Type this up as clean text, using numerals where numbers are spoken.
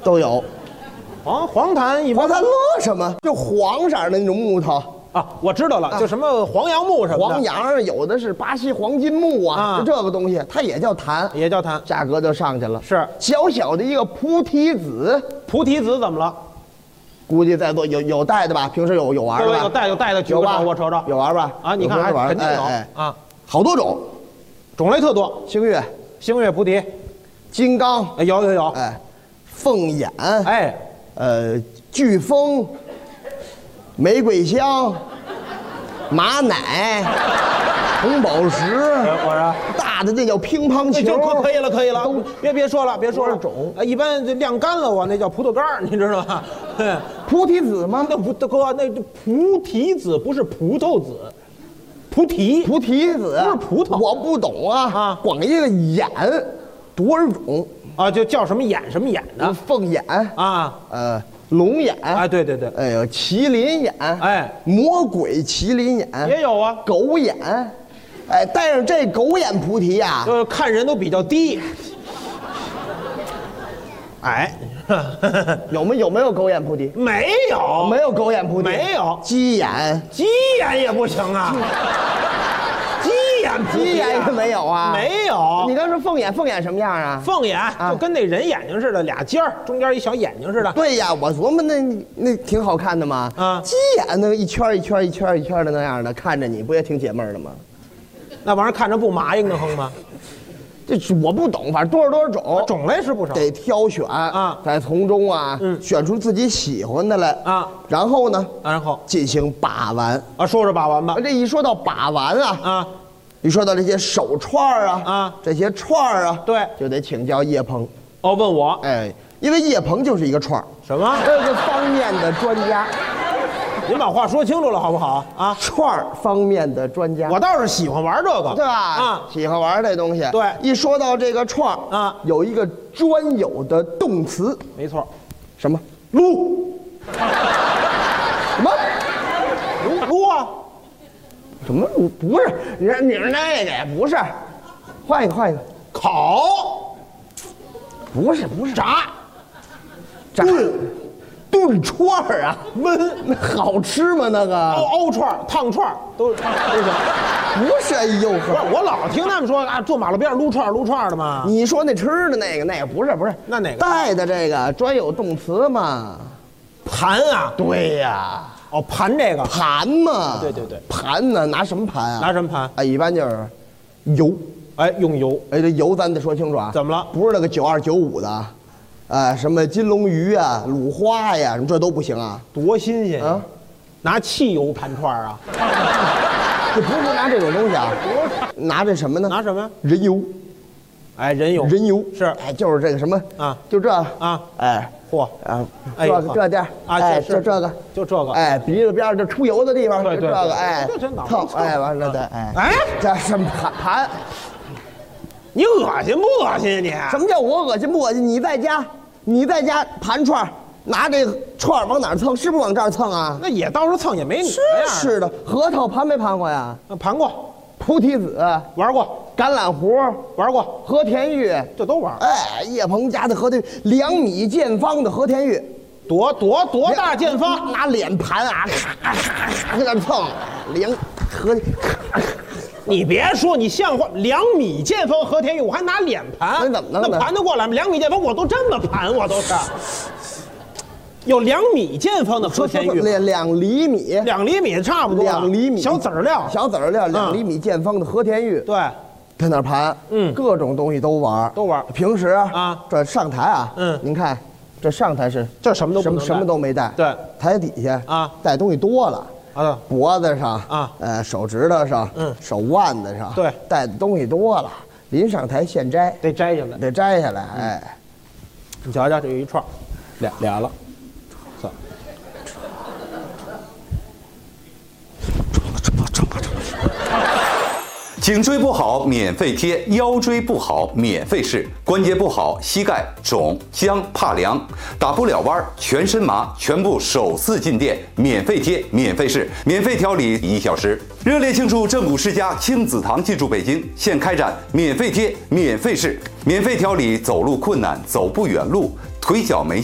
都有。 黄檀一般黄檀乐什么？就黄色的那种木头。 啊，我知道了，就什么黄杨木什么的。 黄杨有的是巴西黄金木啊，就这个东西，它也叫檀， 也叫檀， 价格就上去了。 是小小的一个菩提子， 菩提子怎么了？ 估计在座有带的吧？平时有玩的吧？ 有带的，举个手我瞅瞅。 有玩吧？ 啊，你看还肯定有啊， 好多种， 种类特多。 星月菩提， 金刚， 有， 哎，凤眼， 哎， 巨峰，玫瑰香，马奶，红宝石， 我说大的那叫乒乓球， 就可以了，别说了， 种， 一般就晾干了我那叫葡萄干儿，你知道吗？ 菩提子吗？ 那不哥，那菩提子不是葡萄子，菩提子不是葡萄， 我不懂啊，光一个眼多少种啊？就叫什么眼的？ 凤眼啊， 龙眼， 哎，对， 哎呦，麒麟眼， 哎， 魔鬼麒麟眼也有啊， 狗眼，哎，但是这狗眼菩提呀， 看人都比较低，哎， 有没有狗眼菩提？ 没有狗眼菩提， 没有鸡眼也不行啊， 鸡眼也没有啊， 没有。 你刚说凤眼什么样啊？ 凤眼就跟那人眼睛似的，俩尖儿，中间一小眼睛似的。 对呀，我琢磨那挺好看的嘛。啊，鸡眼那一圈的那样的，看着你不也挺解闷的吗？ 那玩意儿看着不麻硬的慌吗？ 这我不懂，反正多少种， 种类是不少， 得挑选啊，再从中啊，选出自己喜欢的来啊，然后呢，进行把玩啊，说把玩吧。 这一说到把玩啊，一说到这些手串啊，这些串啊， 对， 就得请教叶鹏。 哦，问我， 哎，因为叶鹏就是一个串什么这个方面的专家。 您把话说清楚了好不好啊？ 串方面的专家， 我倒是喜欢玩这个， 对吧？ 啊， 喜欢玩这东西。 对， 一说到这个串啊，有一个专有的动词， 没错， 什么？ 撸。 什么？ 撸啊？ 什么撸？不是，你是那个呀？不是，换一个。 烤？ 不是， 炸。 炖串儿啊， 焖那好吃吗？那个熬串、烫串都行。 不是，哎呦呵， 我老听他们说啊，坐马路边撸串的嘛。 你说那吃的那个不是， 那哪个带的这个专有动词嘛？ 盘啊？ 对呀。 哦，盘这个盘嘛？ 对， 盘呢？拿什么盘啊？ 拿什么盘？ 哎，一般就是油。 哎，用油。 哎，这油咱得说清楚啊。 怎么了？ 不是那个9295的。什么金龙鱼啊、卤花呀，什么这都不行啊！ 多新鲜啊！ 拿汽油盘串啊？ 这不是拿这种东西啊，拿这什么呢？ 拿什么呀？ 人油。 哎，人油是，哎，就是这个什么啊？ 就这啊？ 哎， 嚯啊，这地儿啊， 哎，就这个，哎，鼻子边就出油的地方， 对， 这个，哎，蹭，哎，完了的，哎，这什么盘？ 你恶心不恶心你？ 什么叫我恶心不恶心？你在家盘串，拿这串往哪儿蹭？是不是往这儿蹭啊？ 那也到时候蹭也没你是的，核桃盘没盘过呀？ 盘过。 菩提子玩过， 橄榄核玩过， 和田玉这都玩。 哎，叶鹏家的和田玉2米见方的和田玉， 多大见方？ 拿脸盘啊，咔在那蹭和。 你别说，你像话！2米见方和田玉，我还拿脸盘， 那怎么能？ 那盘得过来吗？2米见方，我都这么盘，我都是。有2米见方的和田玉 ，2厘米 ，2厘米差不多 ，2厘米小籽儿料 ，2厘米见方的和田玉， 对， 在那盘，各种东西都玩。平时啊，这上台啊，您看，这上台是这什么都没带， 对， 台底下啊带东西多了。脖子上啊， 手指头上，手腕子上， 对， 带的东西多了，临上台现摘， 得摘下来， 哎， 你瞧瞧，这有一串，俩了， 颈椎不好免费贴，腰椎不好免费试，关节不好膝盖肿僵怕凉，打不了弯全身麻，全部首次进店免费贴免费试，免费调理1小时。热烈庆祝正骨世家亲子堂进驻北京，现开展免费贴免费试，免费调理走路困难走不远路、腿脚没